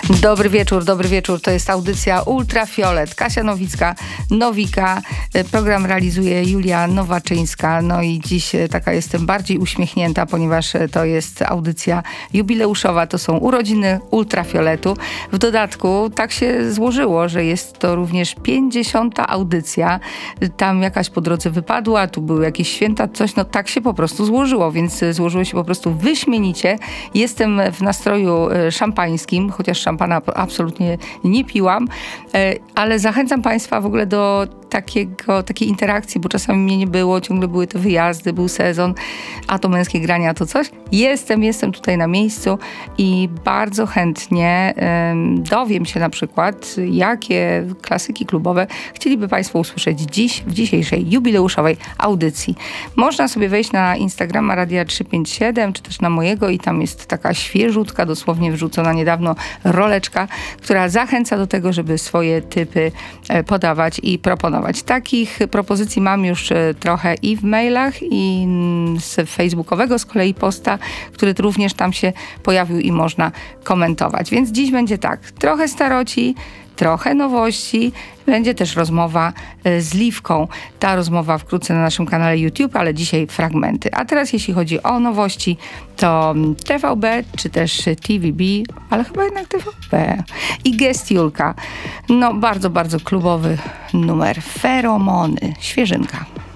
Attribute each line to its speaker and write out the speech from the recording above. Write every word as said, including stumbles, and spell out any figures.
Speaker 1: Dobry wieczór, dobry wieczór. To jest audycja Ultrafiolet. Kasia Nowicka, Nowika. Program realizuje Julia Nowaczyńska. No i dziś taka jestem bardziej uśmiechnięta, ponieważ to jest audycja jubileuszowa. To są urodziny Ultrafioletu. W dodatku tak się złożyło, że jest to również pięćdziesiąta audycja. Tam jakaś po drodze wypadła, tu były jakieś święta, coś. No tak się po prostu złożyło, więc złożyło się po prostu wyśmienicie. Jestem w nastroju szampańskim, chociaż szampana absolutnie nie piłam, ale zachęcam Państwa w ogóle do takiego, takiej interakcji, bo czasami mnie nie było, ciągle były te wyjazdy, był sezon, a to męskie grania, a to coś. Jestem, jestem tutaj na miejscu i bardzo chętnie um, dowiem się na przykład, jakie klasyki klubowe chcieliby Państwo usłyszeć dziś, w dzisiejszej jubileuszowej audycji. Można sobie wejść na Instagrama Radia trzysta pięćdziesiąt siedem, czy też na mojego i tam jest taka świeżutka, dosłownie wrzucona niedawno roleczka, która zachęca do tego, żeby swoje typy podawać i proponować. Takich propozycji mam już trochę i w mailach, i z facebookowego z kolei posta, który również tam się pojawił i można komentować. Więc dziś będzie tak, trochę staroci, trochę nowości, będzie też rozmowa z Liwką. Ta rozmowa wkrótce na naszym kanale YouTube, ale dzisiaj fragmenty. A teraz jeśli chodzi o nowości, to T V B, czy też T V B, ale chyba jednak T V B. I Gest Julka. No bardzo, bardzo klubowy numer. Feromony. Świeżynka.